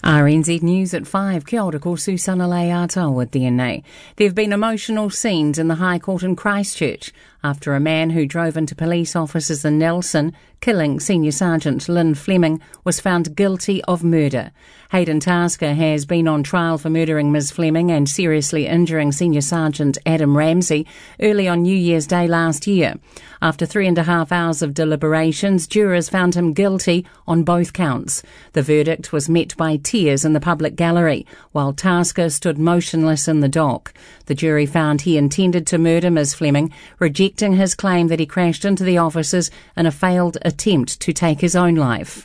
RNZ News at 5. Kia ora, ko Susana Leata at DNA. There have been emotional scenes in the High Court in Christchurch after a man who drove into police officers in Nelson, killing Senior Sergeant Lynn Fleming, was found guilty of murder. Hayden Tasker has been on trial for murdering Ms Fleming and seriously injuring Senior Sergeant Adam Ramsey early on New Year's Day last year. After 3.5 hours of deliberations, jurors found him guilty on both counts. The verdict was met by tears in the public gallery, while Tasker stood motionless in the dock. The jury found he intended to murder Ms Fleming, rejecting his claim that he crashed into the officers in a failed attempt to take his own life.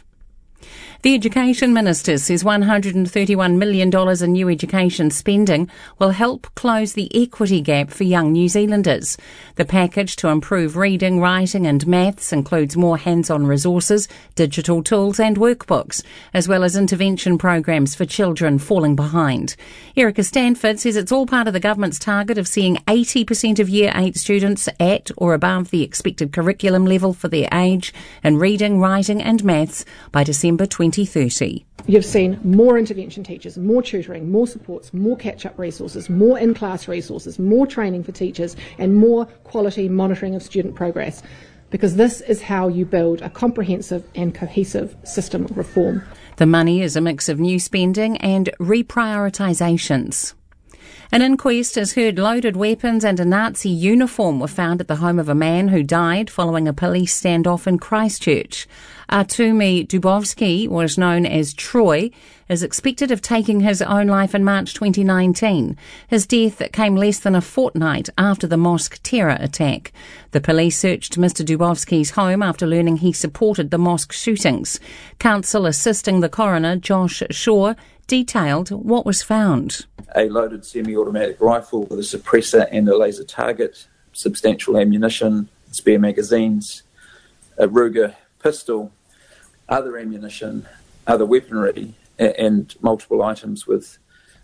The Education Minister says $131 million in new education spending will help close the equity gap for young New Zealanders. The package to improve reading, writing and maths includes more hands-on resources, digital tools and workbooks, as well as intervention programs for children falling behind. Erica Stanford says it's all part of the government's target of seeing 80% of Year 8 students at or above the expected curriculum level for their age in reading, writing and maths by December 2030. You've seen more intervention teachers, more tutoring, more supports, more catch-up resources, more in-class resources, more training for teachers and more quality monitoring of student progress, because this is how you build a comprehensive and cohesive system of reform. The money is a mix of new spending and reprioritisations. An inquest has heard loaded weapons and a Nazi uniform were found at the home of a man who died following a police standoff in Christchurch. Artumi Dubovsky, or is known as Troy, is expected of taking his own life in March 2019. His death came less than a fortnight after the mosque terror attack. The police searched Mr Dubovsky's home after learning he supported the mosque shootings. Counsel assisting the coroner, Josh Shaw, detailed what was found. A loaded semi-automatic rifle with a suppressor and a laser target, substantial ammunition, spare magazines, a Ruger pistol, other ammunition, other weaponry, and multiple items with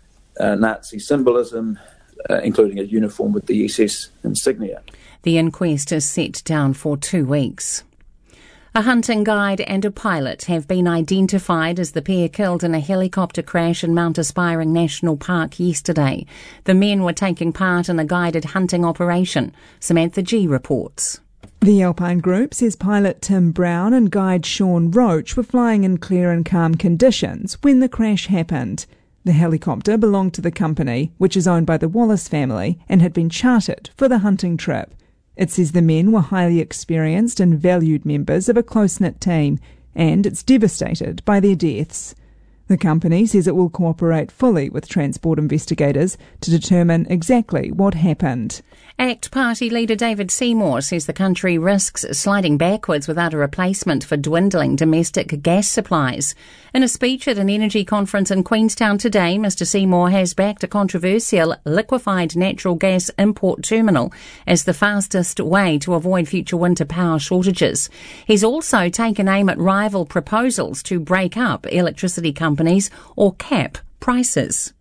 Nazi symbolism, including a uniform with the SS insignia. The inquest is set down for 2 weeks. A hunting guide and a pilot have been identified as the pair killed in a helicopter crash in Mount Aspiring National Park yesterday. The men were taking part in a guided hunting operation. Samantha G reports. The Alpine Group says pilot Tim Brown and guide Sean Roach were flying in clear and calm conditions when the crash happened. The helicopter belonged to the company, which is owned by the Wallace family, and had been chartered for the hunting trip. It says the men were highly experienced and valued members of a close-knit team, and it's devastated by their deaths. The company says it will cooperate fully with transport investigators to determine exactly what happened. ACT Party leader David Seymour says the country risks sliding backwards without a replacement for dwindling domestic gas supplies. In a speech at an energy conference in Queenstown today, Mr Seymour has backed a controversial liquefied natural gas import terminal as the fastest way to avoid future winter power shortages. He's also taken aim at rival proposals to break up electricity companies or cap prices.